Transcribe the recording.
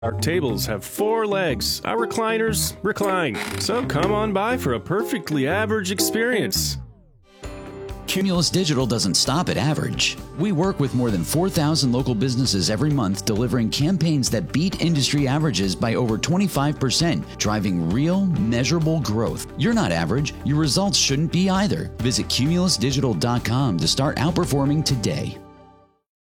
Our tables have 4 legs. Our recliners recline. So come on by for a perfectly average experience. Cumulus Digital doesn't stop at average. We work with more than 4,000 local businesses every month, delivering campaigns that beat industry averages by over 25%, driving real, measurable growth. You're not average. Your results shouldn't be either. Visit cumulusdigital.com to start outperforming today.